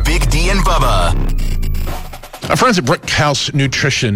Big D and Bubba. Our friends at Brickhouse Nutrition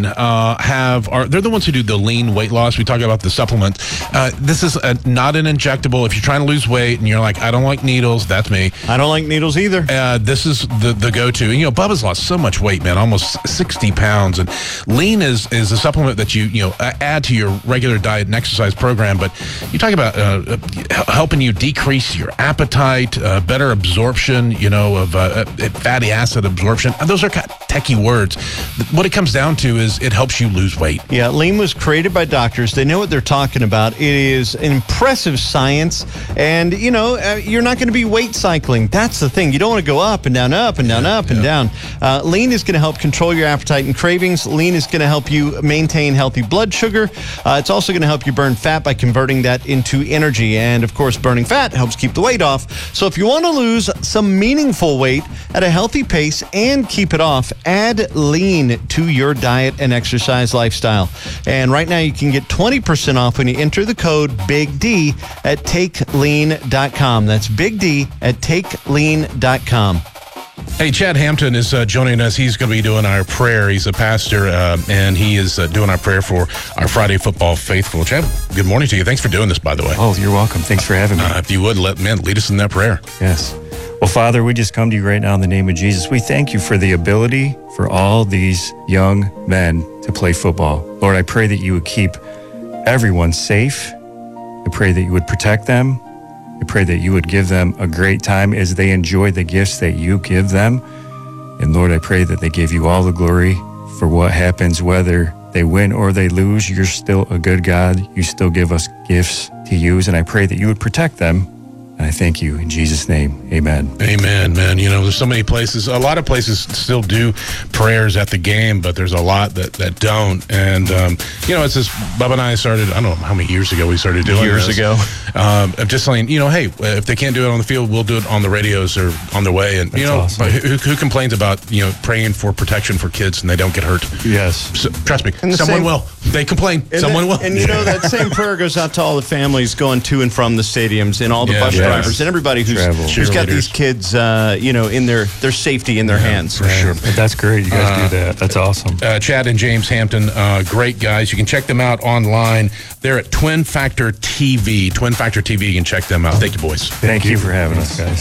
they're the ones who do the lean weight loss. We talk about the supplement. This is not an injectable. If you're trying to lose weight and you're like, I don't like needles, that's me. I don't like needles either. This is the go-to. And, Bubba's lost so much weight, man, almost 60 pounds. And lean is a supplement that you add to your regular diet and exercise program. But you talk about helping you decrease your appetite, better absorption, of fatty acid absorption. And those are kind of techie words. What it comes down to is it helps you lose weight. Yeah, lean was created by doctors. They know what they're talking about. It is impressive science. And, you're not going to be weight cycling. That's the thing. You don't want to go up and down, up and down, up and down. Lean is going to help control your appetite and cravings. Lean is going to help you maintain healthy blood sugar. It's also going to help you burn fat by converting that into energy. And, of course, burning fat helps keep the weight off. So if you want to lose some meaningful weight at a healthy pace and keep it off, add lean to your diet and exercise lifestyle. And right now you can get 20% off when you enter the code BIG-D at TakeLean.com. That's BIG-D at TakeLean.com. Hey, Chad Hampton is joining us. He's going to be doing our prayer. He's a pastor, and he is doing our prayer for our Friday Football Faithful. Chad, good morning to you. Thanks for doing this, by the way. Oh, you're welcome. Thanks for having me. If you would, lead us in that prayer. Yes. Well, Father, we just come to you right now in the name of Jesus. We thank you for the ability for all these young men to play football. Lord, I pray that you would keep everyone safe. I pray that you would protect them. I pray that you would give them a great time as they enjoy the gifts that you give them. And Lord, I pray that they give you all the glory for what happens, whether they win or they lose. You're still a good God. You still give us gifts to use. And I pray that you would protect them. And I thank you in Jesus' name. Amen. Amen, man. There's so many places. A lot of places still do prayers at the game, but there's a lot that don't. And, it's just, Bubba and I started, I don't know how many years ago we started doing Years this. ago. I'm just saying, hey, if they can't do it on the field, we'll do it on the radios or on their way. And, That's awesome. who complains about, praying for protection for kids and they don't get hurt? Yes. So, trust me, someone will. They complain. Someone will. And that same prayer goes out to all the families going to and from the stadiums and all the bus drivers and everybody who's got these kids, in their safety in their hands. For sure. That's great. You guys do that. That's awesome. Chad and James Hampton, great guys. You can check them out online. They're at Twin Factor TV. Twin Factor TV, you can check them out. Thank you, boys. Thank you for having us, guys.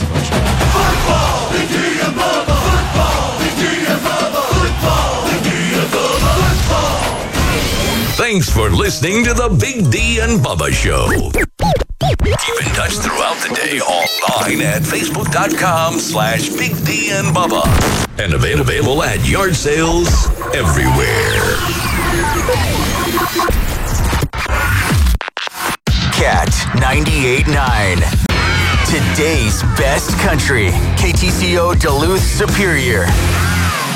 Football, Big D and Bubba. Football, Big D and Bubba. Football, Big D and Bubba. Football. Thanks for listening to the Big D and Bubba Show. Keep in touch throughout the day online at Facebook.com/Big D and Bubba. And available at yard sales everywhere. Cat 98.9. Today's best country. KTCO Duluth Superior.